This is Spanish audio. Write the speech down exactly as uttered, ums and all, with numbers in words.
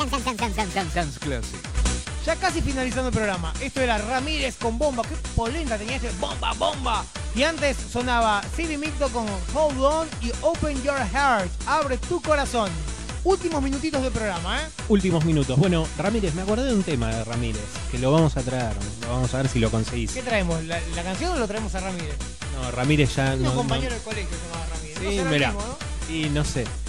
Dance Classic. Ya casi finalizando el programa. Esto era Ramírez con Bomba. Qué polenta tenía este. Bomba, bomba. Y antes sonaba Stevie Micto con Hold On y Open Your Heart. Abre tu corazón. Últimos minutitos del programa, ¿eh? Últimos minutos. Bueno, Ramírez, me acordé de un tema de Ramírez, que lo vamos a traer. Lo vamos a ver si lo conseguís. ¿Qué traemos? ¿La, la canción o lo traemos a Ramírez? No, Ramírez ya Un no... compañero no. del colegio se llamaba Ramírez. Sí, no será mirá. el mismo, ¿no? Y no sé.